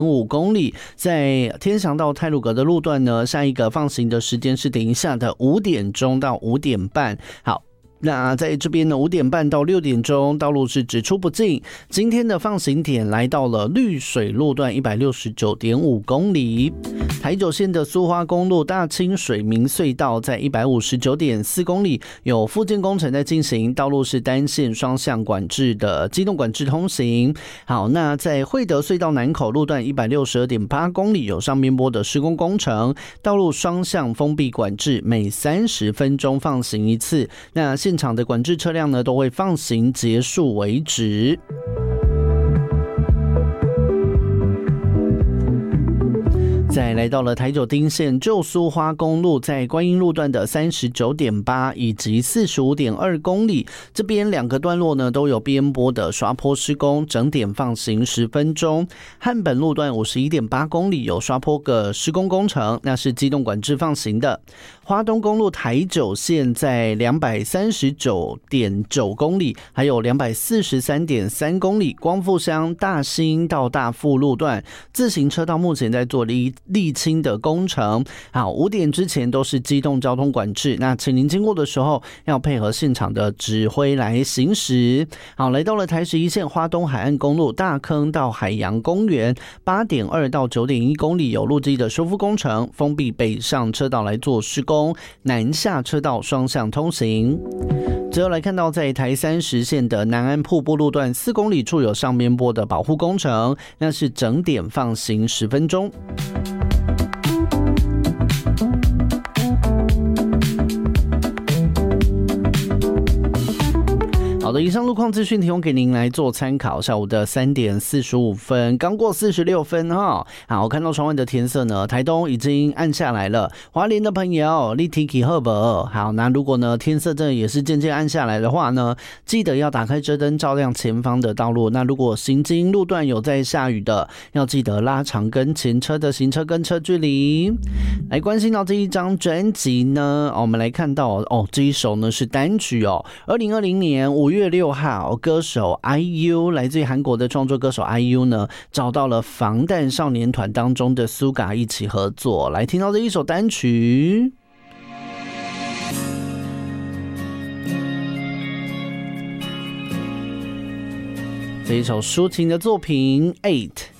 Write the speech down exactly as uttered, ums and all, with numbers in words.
五公里，在天祥到太鲁阁的路段呢，下一个放行的时间是等一下的五点钟到五点半。好。那在这边呢，五点半到六点钟，道路是只出不进。今天的放行点来到了绿水路段一百六十九点五公里，台九线的苏花公路大清水明隧道在一百五十九点四公里，有复建工程在进行，道路是单线双向管制的机动管制通行。好，那在惠德隧道南口路段一百六十二点八公里，有上边坡的施工工程，道路双向封闭管制，每三十分钟放行一次。那现场的管制车辆呢，都会放行结束为止。再来到了台九丁线旧苏花公路，在观音路段的 三十九点八 以及 四十五点二公里，这边两个段落呢都有边坡的刷坡施工，整点放行十分钟。汉本路段 五十一点八公里有刷坡的施工工程，那是机动管制放行的。花东公路台九线在 两百三十九点九公里，还有 两百四十三点三公里，光复乡大兴到大富路段自行车道目前在做沥沥青的工程。好，五点之前都是机动交通管制，那请您经过的时候要配合现场的指挥来行驶。好，来到了台十一线花东海岸公路大坑到海洋公园 八点二 到 九点一公里，有路基的修复工程，封闭北上车道来做施工，南下车道双向通行。最后来看到在台三十线的南安瀑布路段四公里处有上边坡的保护工程，那是整点放行十分钟。好的，以上路况资讯提供给您来做参考。下午的三点四十五分，刚过四十六分哈。好，看到窗外的天色呢，台东已经暗下来了。花莲的朋友，你天气好不好？好，那如果呢天色真的也是渐渐暗下来的话呢，记得要打开遮灯照亮前方的道路。那如果行经路段有在下雨的，要记得拉长跟前车的行车跟车距离。来关心到这一张专辑呢，我们来看到哦，这一首呢是单曲哦，二零二零年五月六号，歌手 I U 来自于韩国的创作歌手 I U 呢，找到了防弹少年团当中的苏嘎一起合作，来听到这一首单曲。这一首抒情的作品 eight。